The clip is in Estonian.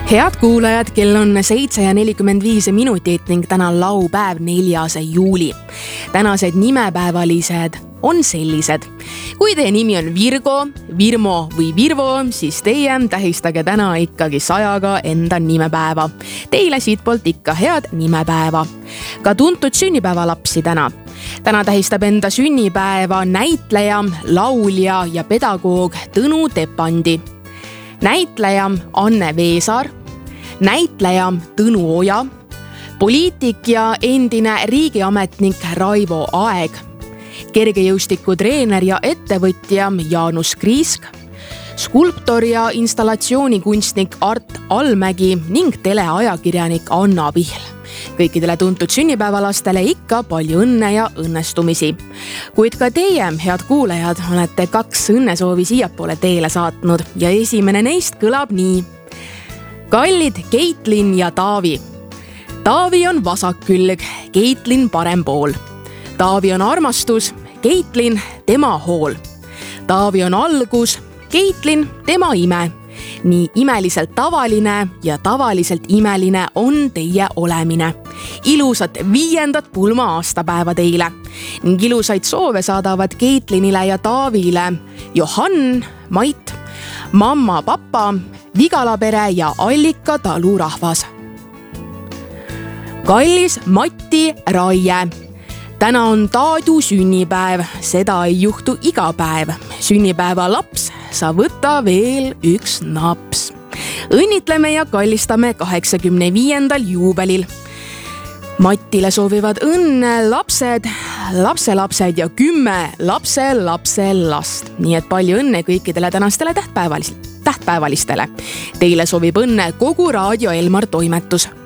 Head kuulajad, kell on 7:45 ning täna laupäev 4. juuli. Tänased nimepäevalised on sellised. Kui teie nimi on Virgo, Virmo või Virvo, siis teie tähistage täna ikkagi 100-ga enda nimepäeva. Teile siitpoolt ikka head nimepäeva. Ka tuntud sünnipäevalapsi täna. Täna tähistab enda sünnipäeva näitleja, laulja ja pedagoog Tõnu Tepandi. Näitleja Anne Veesaar, näitleja Tõnu Oja, poliitik ja endine riigiametnik Raivo Aeg, kergejõustikutreener ja ettevõtja Jaanus Kriisk, skulptor ja installatsioonikunstnik Art Allmägi ning teleajakirjanik Anna Pihl. Kõikidele tuntud sünnipäevalastele ikka palju õnne ja õnnestumisi. Kuid ka teie, head kuulajad, olete 2 õnnesoovi siiapoole teele saatnud ja esimene neist kõlab nii. Kallid Keitlin ja Taavi. Taavi on vasakkülg, Keitlin parem pool. Taavi on armastus, Keitlin tema hool. Taavi on algus, Keitlin tema ime. Nii imeliselt tavaline ja tavaliselt imeline on teie olemine. Ilusat 5. pulma aastapäeva teile. Ning ilusaid soove saadavad Keitlinile ja Taavile Johann, Mait, mamma, papa, Vigala pere ja Allika talurahvas. Kallis Mati Raie. Täna on Taadu sünnipäev, seda ei juhtu iga päev. Sünnipäeva laps, sa võta veel üks naps. Õnnitleme ja kallistame 85. juubelil. Matile soovivad õnne lapsed, lapselapsed ja 10 lapselapselast. Nii et palju õnne kõikidele tänastele tähtpäevalistele. Teile soovib õnne kogu Raadio Elmar toimetus.